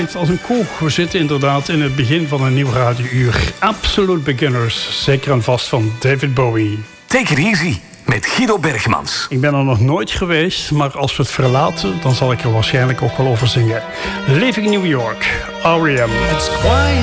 klinkt als een koe. We zitten inderdaad in het begin van een nieuw radiouur. Absolute Beginners, zeker en vast van David Bowie. Take it easy met Guido Bergmans. Ik ben er nog nooit geweest, maar als we het verlaten, dan zal ik er waarschijnlijk ook wel over zingen. Living New York, R.E.M. It's quiet